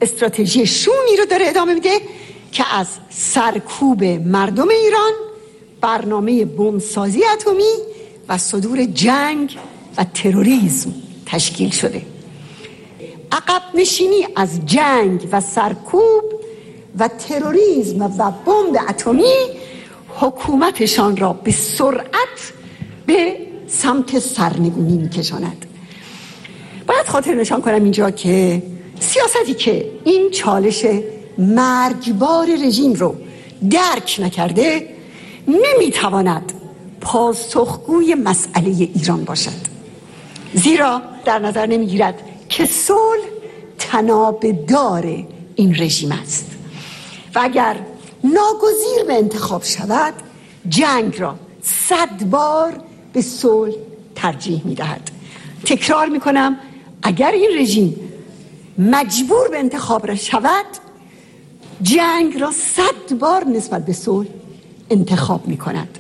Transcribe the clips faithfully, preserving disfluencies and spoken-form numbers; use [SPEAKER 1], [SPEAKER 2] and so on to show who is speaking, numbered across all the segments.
[SPEAKER 1] استراتژی شومی رو داره ادامه میده که از سرکوب مردم ایران، برنامه بمبسازی اتمی و صدور جنگ و تروریسم تشکیل شده. عقب نشینی از جنگ و سرکوب و تروریسم و بمب اتمی حکومتشان را به سرعت به سمت سرنگونی میکشاند. باید خاطر نشان کنم اینجا که سیاستی که این چالش مرگبار رژیم رو درک نکرده نمیتواند پاسخگوی مسئله ایران باشد، زیرا در نظر نمیگیرد که صلح تنابدار این رژیم است و اگر ناگزیر به انتخاب شود جنگ را صد بار به صلح ترجیح میدهد. تکرار میکنم، اگر این رژیم مجبور به انتخاب را شود جنگ را صد بار نسبت به صلح انتخاب میکند.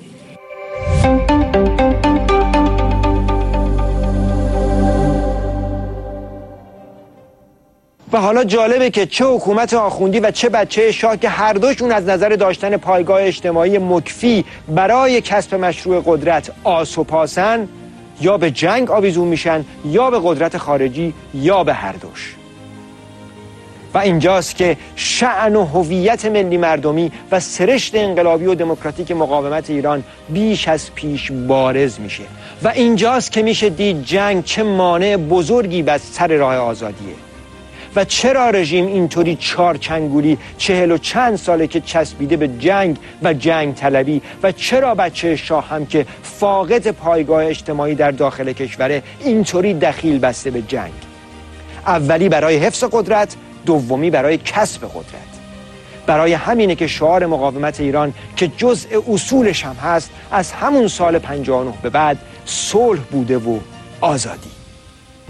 [SPEAKER 2] و حالا جالبه که چه حکومت آخوندی و چه بچه شاه که هر دوشون از نظر داشتن پایگاه اجتماعی مکفی برای کسب مشروع قدرت آس و پاسن، یا به جنگ آویزون میشن یا به قدرت خارجی یا به هر دوش. و اینجاست که شأن و هویت ملی مردمی و سرشت انقلابی و دموکراتیک مقاومت ایران بیش از پیش بارز میشه و اینجاست که میشه دید جنگ چه مانع بزرگی بر سر راه آزادیه و چرا رژیم اینطوری چارچنگولی چهل و چند ساله که چسبیده به جنگ و جنگ طلبی و چرا بچه شاه هم که فاقد پایگاه اجتماعی در داخل کشوره اینطوری دخیل بسته به جنگ. اولی برای حفظ قدرت، دومی برای کسب قدرت. برای همینه که شعار مقاومت ایران که جزء اصولش هم هست از همون سال پنجاه و نه به بعد صلح بوده و آزادی.